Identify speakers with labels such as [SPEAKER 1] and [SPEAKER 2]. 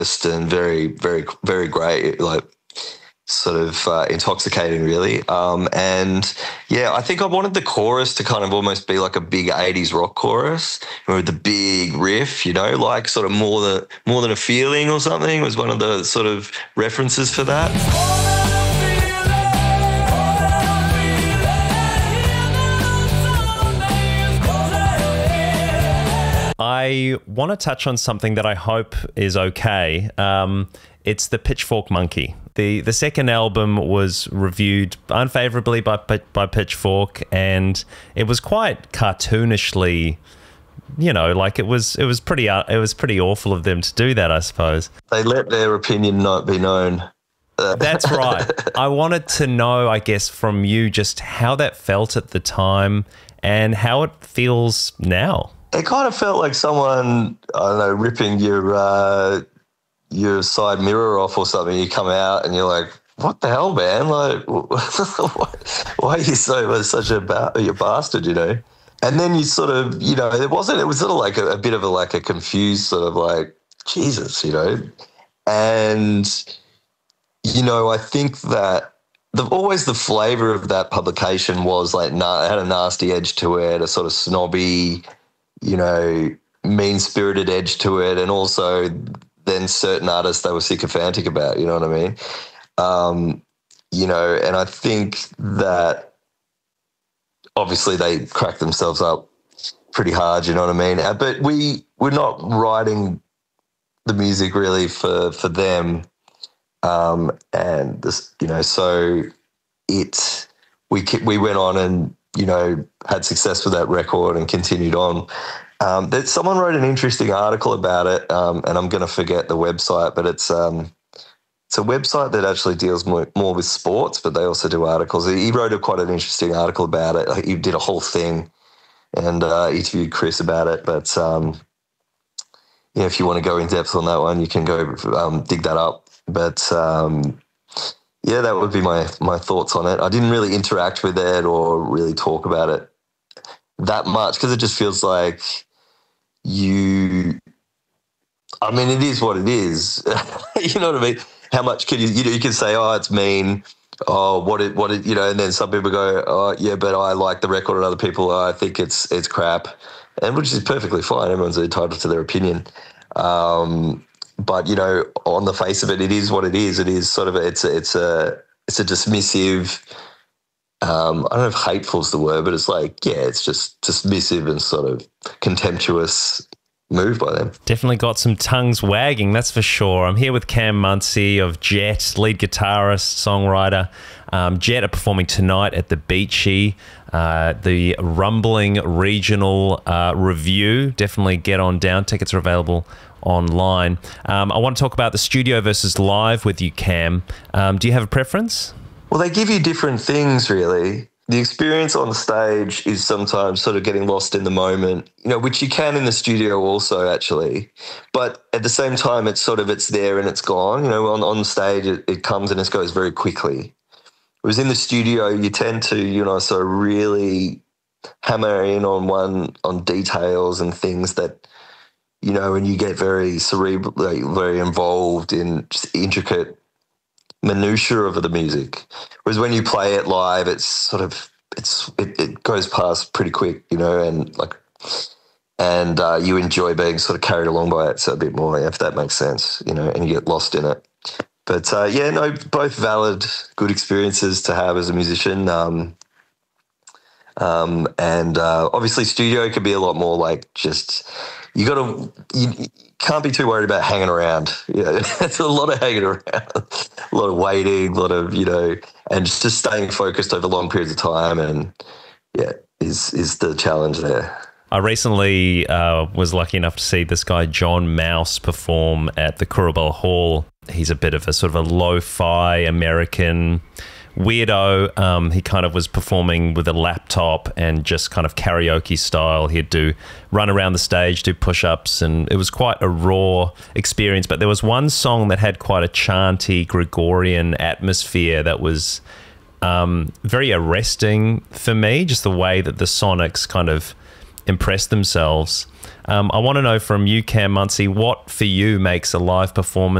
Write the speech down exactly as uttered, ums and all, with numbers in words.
[SPEAKER 1] and very, very, very great. Like, sort of uh, intoxicating, really. Um, and yeah, I think I wanted the chorus to kind of almost be like a big eighties rock chorus with the big riff, you know, like sort of more than more than a feeling or something was one of the sort of references for that.
[SPEAKER 2] I want to touch on something that I hope is okay. Um, it's the Pitchfork Monkey. The the second album was reviewed unfavorably by by Pitchfork, and it was quite cartoonishly, you know, like it was it was pretty uh, it was pretty awful of them to do that, I suppose.
[SPEAKER 1] They let their opinion not be known.
[SPEAKER 2] That's right. I wanted to know, I guess, from you just how that felt at the time and how it feels now.
[SPEAKER 1] It kind of felt like someone, I don't know, ripping your uh, your side mirror off or something. You come out and you're like, "What the hell, man? Like, why are you so such a, ba- a bastard?" You know. And then you sort of, you know, it wasn't. It was sort of like a, a bit of a like a confused sort of like, Jesus, you know. And you know, I think that the always the flavour of that publication was like, nah, it had a nasty edge to it, a sort of snobby, you know, mean-spirited edge to it, and also then certain artists they were sycophantic about, you know what I mean? Um, you know, and I think that obviously they cracked themselves up pretty hard, you know what I mean? Uh, But we, we're not writing the music really for, for them. Um, and, this, you know, so it, we, we went on and, you know, had success with that record and continued on. Um, that someone wrote an interesting article about it, um, and I'm going to forget the website, but it's um, it's a website that actually deals more, more with sports, but they also do articles. He wrote a, quite an interesting article about it. Like, he did a whole thing and uh, interviewed Chris about it. But um, yeah, if you want to go in depth on that one, you can go um, dig that up. But um, yeah, that would be my my thoughts on it. I didn't really interact with it or really talk about it that much because it just feels like you, I mean, it is what it is. You know what I mean? How much can you, you know, you can say, oh, it's mean, oh, what it, what it, you know, and then some people go, oh, yeah, but I like the record, and other people, oh, I think it's it's crap, and which is perfectly fine. Everyone's entitled to their opinion. Um, but, you know, on the face of it, it is what it is. It is sort of, a, it's a, it's a, it's a dismissive, Um, I don't know if hateful is the word, but it's like, yeah, it's just dismissive and sort of contemptuous move by them.
[SPEAKER 2] Definitely got some tongues wagging, that's for sure. I'm here with Cam Muncie of Jet, lead guitarist, songwriter. Um, Jet are performing tonight at the Beachy, uh, the Rumbling Regional uh, Review. Definitely get on down. Tickets are available online. Um, I want to talk about the studio versus live with you, Cam. Um, do you have a preference?
[SPEAKER 1] Well, they give you different things, really. The experience on stage is sometimes sort of getting lost in the moment, you know, which you can in the studio also, actually. But at the same time, it's sort of, it's there and it's gone. You know, on, on stage, it, it comes and it goes very quickly. Whereas in the studio, you tend to, you know, sort of really hammer in on one, on details and things that, you know, and you get very cerebral, like, very involved in just intricate minutiae of the music. Whereas when you play it live, it's sort of, it's it, it goes past pretty quick, you know, and like, and uh, you enjoy being sort of carried along by it so a bit more, if that makes sense, you know, and you get lost in it. But uh, yeah, no, both valid, good experiences to have as a musician. Um, um, and uh, obviously studio could be a lot more like just, you got to, you, you can't be too worried about hanging around. You know, it's a lot of hanging around, a lot of waiting, a lot of, you know, and just, just staying focused over long periods of time. And yeah, is, is the challenge there.
[SPEAKER 2] I recently uh, was lucky enough to see this guy, John Mouse, perform at the Kurrabell Hall. He's a bit of a sort of a lo-fi American weirdo. Um, he kind of was performing with a laptop and just kind of karaoke style. He'd do run around the stage, do push-ups, and it was quite a raw experience. But there was one song that had quite a chanty Gregorian atmosphere that was um, very arresting for me, just the way that the sonics kind of impress themselves. Um, I want to know from you, Cam Muncie, what for you makes a live performance